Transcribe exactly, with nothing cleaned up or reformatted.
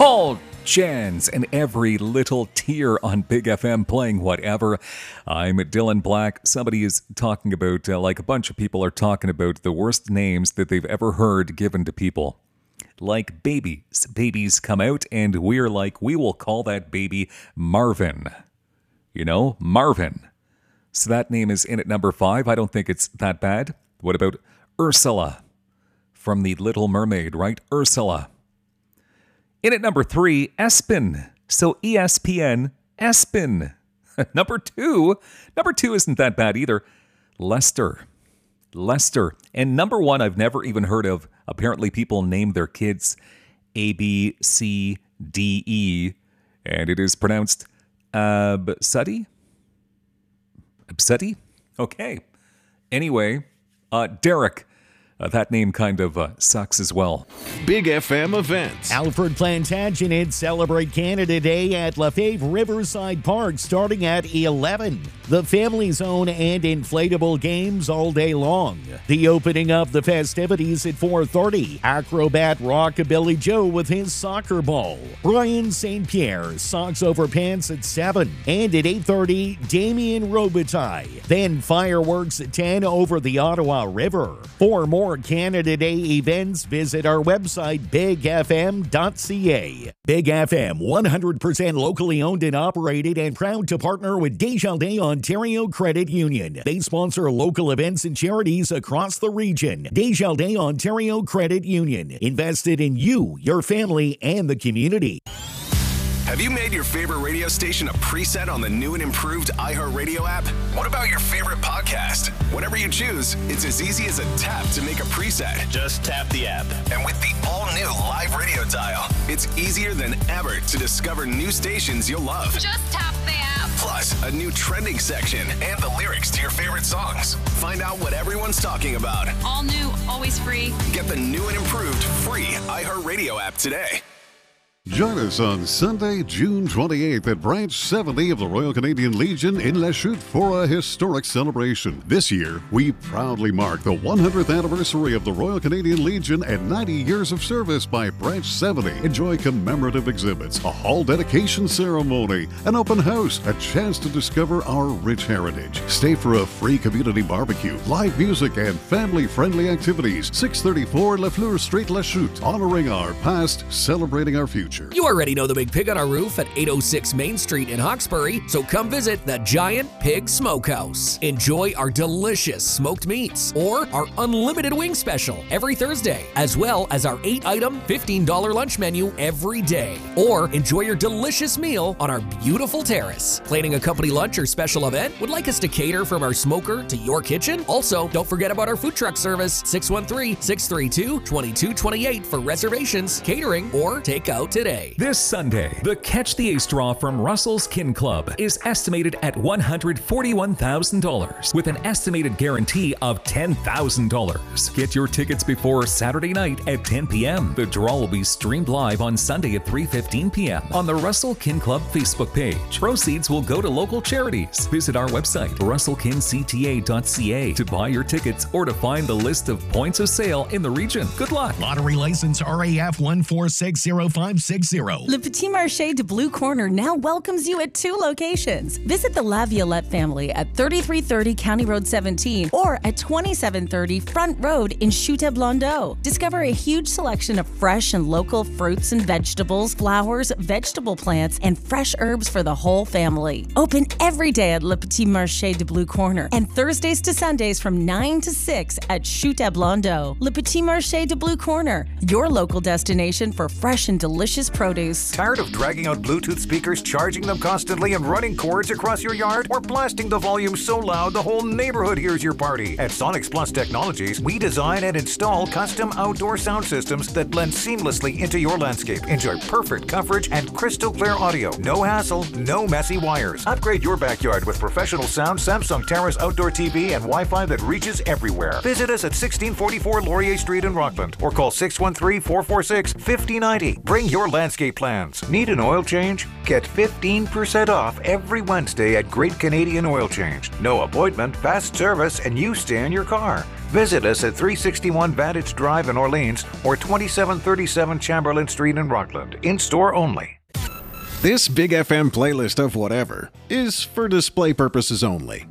Paul Jans and Every Little Tear on Big F M playing whatever. I'm Dylan Black. Somebody is talking about, uh, like a bunch of people are talking about the worst names that they've ever heard given to people. Like babies. Babies come out and we're like, we will call that baby Marvin. You know, Marvin. So that name is in at number five. I don't think it's that bad. What about Ursula? From The Little Mermaid, right? Ursula. In at number three, Espen. So E S P N, Espen. Number two, number two isn't that bad either. Lester. Lester. And number one, I've never even heard of. Apparently people name their kids A, B, C, D, E. And it is pronounced Absuddy? Absuddy? Okay. Anyway, uh, Derek. Uh, that name kind of uh, sucks as well. Big F M events. Alfred Plantagenet celebrate Canada Day at Lefebvre Riverside Park starting at eleven. The family zone and inflatable games all day long. The opening of the festivities at four thirty. Acrobat Rockabilly Joe with his soccer ball. Brian Saint Pierre socks over pants at seven. And at eight thirty, Damien Robitaille. Then fireworks at ten over the Ottawa River. For more Canada Day events, visit our website, big f m dot c a. Big F M, one hundred percent locally owned and operated and proud to partner with Desjardins Ontario Credit Union. They sponsor local events and charities across the region. Desjardins Ontario Credit Union. Invested in you, your family, and the community. Have you made your favorite radio station a preset on the new and improved iHeartRadio app? What about your favorite podcast? Whatever you choose, it's as easy as a tap to make a preset. Just tap the app. And with the all-new live radio dial, it's easier than ever to discover new stations you'll love. Just tap the app. Plus, a new trending section and the lyrics to your favorite songs. Find out what everyone's talking about. All new, always free. Get the new and improved free iHeartRadio app today. Join us on Sunday, June twenty-eighth at Branch seventy of the Royal Canadian Legion in Lachute for a historic celebration. This year, we proudly mark the one hundredth anniversary of the Royal Canadian Legion and ninety years of service by Branch seventy. Enjoy commemorative exhibits, a hall dedication ceremony, an open house, a chance to discover our rich heritage. Stay for a free community barbecue, live music, and family-friendly activities. six thirty-four Lafleur Street, Lachute. Honoring our past, celebrating our future. You already know the Big Pig on our roof at eight oh six Main Street in Hawkesbury, so come visit the Giant Pig Smokehouse. Enjoy our delicious smoked meats or our unlimited wing special every Thursday, as well as our eight-item fifteen dollars lunch menu every day. Or enjoy your delicious meal on our beautiful terrace. Planning a company lunch or special event? Would like us to cater from our smoker to your kitchen? Also, don't forget about our food truck service, six one three, six three two, two two two eight for reservations, catering, or takeout today. This Sunday, the Catch the Ace draw from Russell's Kin Club is estimated at one hundred forty-one thousand dollars with an estimated guarantee of ten thousand dollars. Get your tickets before Saturday night at ten p.m. The draw will be streamed live on Sunday at three fifteen p.m. on the Russell Kin Club Facebook page. Proceeds will go to local charities. Visit our website, russell kin c t a dot c a, to buy your tickets or to find the list of points of sale in the region. Good luck. Lottery license R A F one four six zero five six. Le Petit Marché de Blue Corner now welcomes you at two locations. Visit the La Violette family at thirty-three thirty County Road seventeen or at twenty-seven thirty Front Road in Chute-Blondeau. Discover a huge selection of fresh and local fruits and vegetables, flowers, vegetable plants, and fresh herbs for the whole family. Open every day at Le Petit Marché de Blue Corner and Thursdays to Sundays from nine to six at Chute-Blondeau. Le Petit Marché de Blue Corner, your local destination for fresh and delicious produce. Tired of dragging out Bluetooth speakers, charging them constantly, and running cords across your yard? Or blasting the volume so loud the whole neighborhood hears your party? At Sonics Plus Technologies, we design and install custom outdoor sound systems that blend seamlessly into your landscape. Enjoy perfect coverage and crystal clear audio. No hassle, no messy wires. Upgrade your backyard with professional sound, Samsung Terrace outdoor T V, and Wi-Fi that reaches everywhere. Visit us at sixteen forty-four Laurier Street in Rockland or call six one three, four four six, five oh nine oh. Bring your landscape plans. Need an oil change? Get fifteen percent off every Wednesday at Great Canadian Oil Change. No appointment, fast service, and you stay in your car. Visit us at three sixty-one Vantage Drive in Orleans or twenty-seven thirty-seven Chamberlain Street in Rockland. In-store only. This Big F M playlist of whatever is for display purposes only.